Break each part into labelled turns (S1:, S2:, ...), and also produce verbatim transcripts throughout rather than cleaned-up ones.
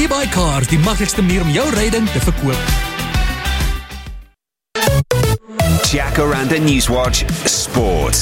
S1: iBuyCars, die maklikste manier om jou ryding te verkoop.
S2: Jacaranda Newswatch Sport.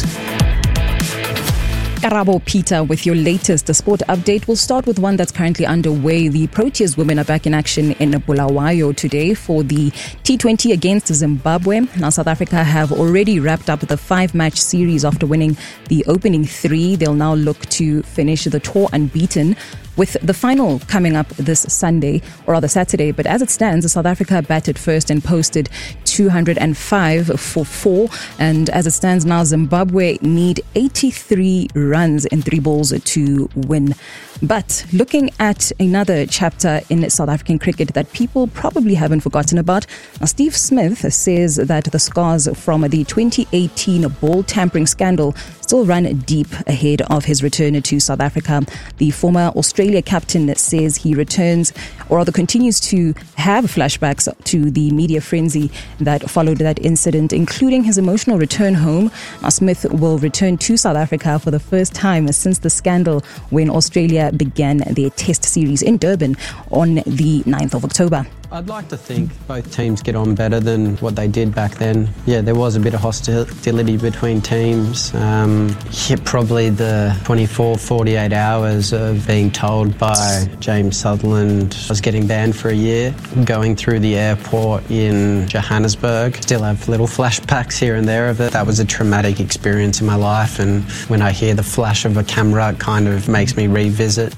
S3: Karabo Peter with your latest sport update. We'll start with one that's currently underway. The Proteas women are back in action in Bulawayo today for the T twenty against Zimbabwe. Now, South Africa have already wrapped up the five-match series after winning the opening three. They'll now look to finish the tour unbeaten, with the final coming up this Sunday, or rather Saturday. But as it stands, South Africa batted first and posted two hundred five for four. And as it stands now, Zimbabwe need eighty-three runs in three balls to win. But looking at another chapter in South African cricket that people probably haven't forgotten about, now Steve Smith says that the scars from the twenty eighteen ball tampering scandal still run deep ahead of his return to South Africa. The former Australia captain says he returns, or rather continues to have flashbacks to the media frenzy that followed that incident, including his emotional return home. Now, Smith will return to South Africa for the first time since the scandal when Australia began their test series in Durban on the ninth of October.
S4: I'd like to think both teams get on better than what they did back then. Yeah, there was a bit of hostility between teams. Um, yeah, probably the twenty-four, forty-eight hours of being told by James Sutherland I was getting banned for a year, going through the airport in Johannesburg. Still have little flashbacks here and there of it. That was a traumatic experience in my life, and when I hear the flash of a camera, it kind of makes me revisit.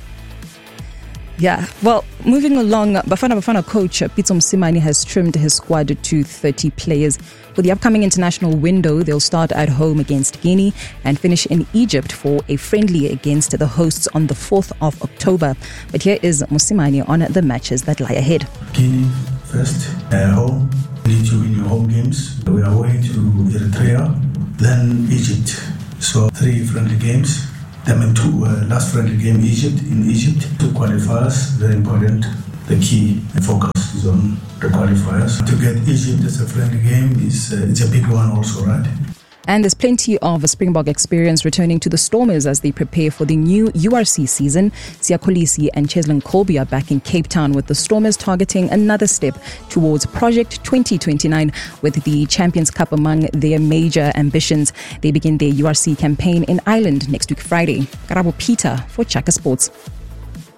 S3: Yeah, well, moving along, Bafana Bafana coach Pitso Mosimane has trimmed his squad to thirty players. For the upcoming international window, they'll start at home against Guinea and finish in Egypt for a friendly against the hosts on the fourth of October. But here is Mosimane on the matches that lie ahead.
S5: Guinea first, at home. You need to win your home games. We are away to Eritrea, then Egypt. So three friendly games. I mean, two uh, last friendly game Egypt in Egypt. Two qualifiers, very important. The key focus is on the qualifiers. To get Egypt as a friendly game is uh, it's a big one also, right?
S3: And there's plenty of Springbok experience returning to the Stormers as they prepare for the new U R C season. Siya Kolisi and Cheslin Kolbe are back in Cape Town, with the Stormers targeting another step towards Project twenty twenty-nine, with the Champions Cup among their major ambitions. They begin their U R C campaign in Ireland next week Friday. Karabo Peter for Chaka Sports.